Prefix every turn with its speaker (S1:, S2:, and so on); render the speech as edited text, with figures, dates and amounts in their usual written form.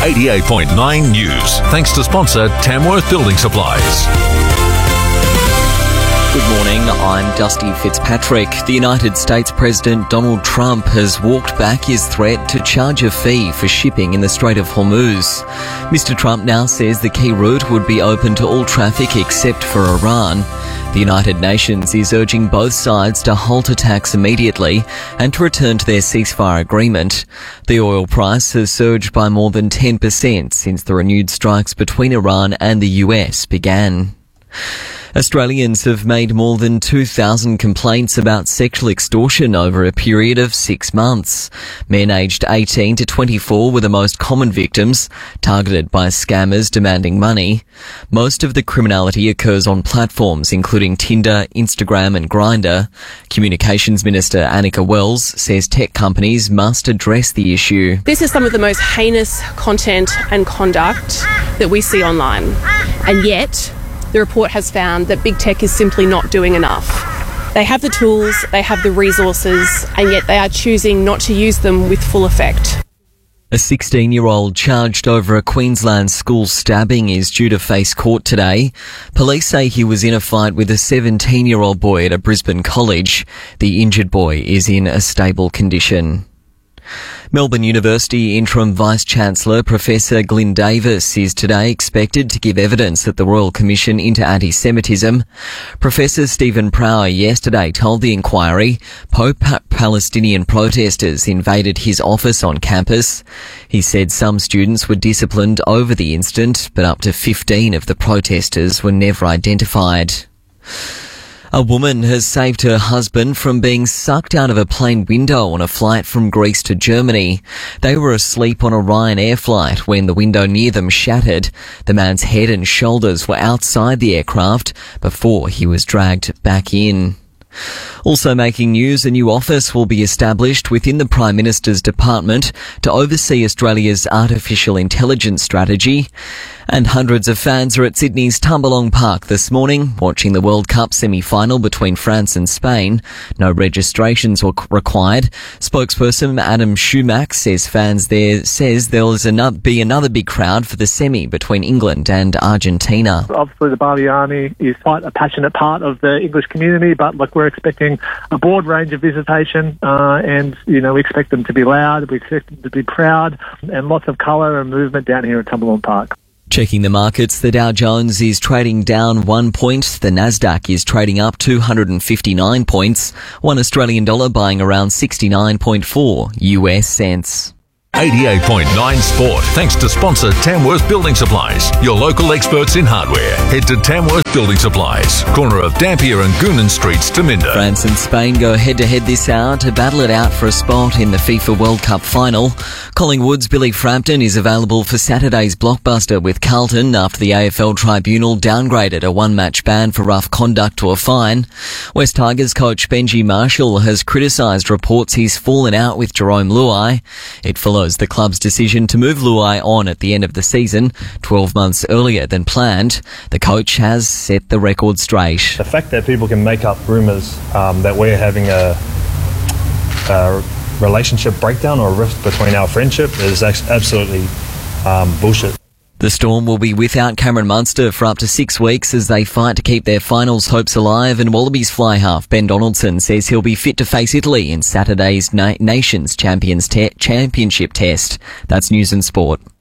S1: 88.9 News. Thanks to sponsor Tamworth Building Supplies.
S2: Good morning, I'm Dusty Fitzpatrick. The United States President Donald Trump has walked back his threat to charge a fee for shipping in the Strait of Hormuz. Mr. Trump now says the key route would be open to all traffic except for Iran. The United Nations is urging both sides to halt attacks immediately and to return to their ceasefire agreement. The oil price has surged by more than 10% since the renewed strikes between Iran and the US began. Australians have made more than 2,000 complaints about sexual extortion over a period of 6 months. Men aged 18 to 24 were the most common victims, targeted by scammers demanding money. Most of the criminality occurs on platforms including Tinder, Instagram and Grindr. Communications Minister Annika Wells says tech companies must address the issue.
S3: This is some of the most heinous content and conduct that we see online, and yet the report has found that big tech is simply not doing enough. They have the tools, they have the resources, and yet they are choosing not to use them with full effect.
S2: A 16-year-old charged over a Queensland school stabbing is due to face court today. Police say he was in a fight with a 17-year-old boy at a Brisbane college. The injured boy is in a stable condition. Melbourne University Interim Vice-Chancellor Professor Glyn Davis is today expected to give evidence at the Royal Commission into Anti-Semitism. Professor Stephen Prower yesterday told the inquiry pro-Palestinian protesters invaded his office on campus. He said some students were disciplined over the incident, but up to 15 of the protesters were never identified. A woman has saved her husband from being sucked out of a plane window on a flight from Greece to Germany. They were asleep on a Ryanair flight when the window near them shattered. The man's head and shoulders were outside the aircraft before he was dragged back in. Also making news, a new office will be established within the Prime Minister's department to oversee Australia's artificial intelligence strategy. And hundreds of fans are at Sydney's Tumbalong Park this morning, watching the World Cup semi-final between France and Spain. No registrations were required. Spokesperson Adam Schumack says fans there says there will be another big crowd for the semi between England and Argentina.
S4: Obviously, the Bali Army is quite a passionate part of the English community, but look, we're expecting a broad range of visitation, and we expect them to be loud, we expect them to be proud, and lots of colour and movement down here at Tumbalong Park.
S2: Checking the markets, the Dow Jones is trading down 1 point. The Nasdaq is trading up 259 points. $1 Australian dollar buying around 69.4 US cents.
S1: 88.9 Sport. Thanks to sponsor Tamworth Building Supplies, your local experts in hardware. Head to Tamworth Building Supplies, corner of Dampier and Goonan Streets to Minder.
S2: France and Spain go head-to-head this hour to battle it out for a spot in the FIFA World Cup final. Collingwood's Billy Frampton is available for Saturday's blockbuster with Carlton after the AFL Tribunal downgraded a one-match ban for rough conduct to a fine. West Tigers coach Benji Marshall has criticised reports he's fallen out with Jerome Luai. It follows the club's decision to move Luai on at the end of the season, 12 months earlier than planned. The coach has set the record straight.
S5: The fact that people can make up rumours that we're having a relationship breakdown or a rift between our friendship is absolutely bullshit.
S2: The Storm will be without Cameron Munster for up to 6 weeks as they fight to keep their finals hopes alive, and Wallabies fly half Ben Donaldson says he'll be fit to face Italy in Saturday's Nations Championship test. That's News and Sport.